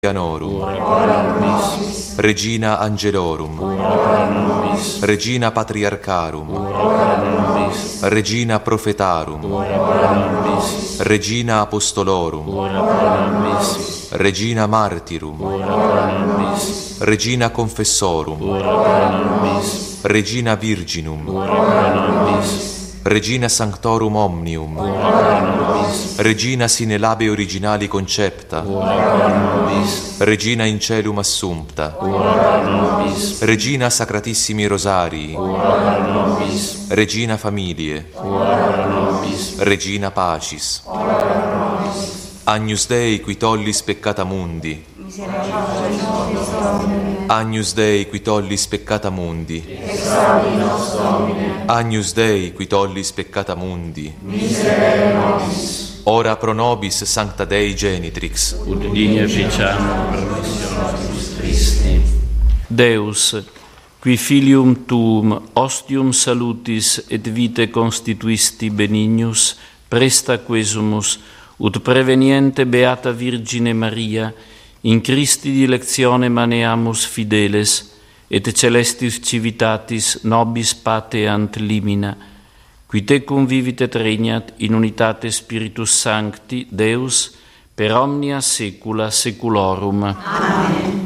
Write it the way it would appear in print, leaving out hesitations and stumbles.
Anorum, Regina Angelorum, Regina Patriarcharum, Regina Prophetarum, Regina Apostolorum, Regina Martyrum, Regina Confessorum, Regina Virginum, Regina Sanctorum Omnium, Regina sine labe originali concepta, Regina in celum assumpta, Regina Sacratissimi Rosarii, Regina Familie, Regina Pacis, Agnus Dei qui tollis peccata mundi, Agnus Dei qui tollis peccata mundi, Agnus Dei qui tollis peccata mundi, ora pro nobis sancta Dei genitrix, ut digna ficiamur per missione nostris Christi. Deus, qui filium tuum ostium salutis et vitae constituisti benignus, presta quesumus, ut preveniente Beata Virgine Maria, in Christi dilectione maneamus fideles, et celestis civitatis nobis pateant limina, qui te convivit et regnat in unitate Spiritus Sancti, Deus, per omnia saecula saeculorum. Amen.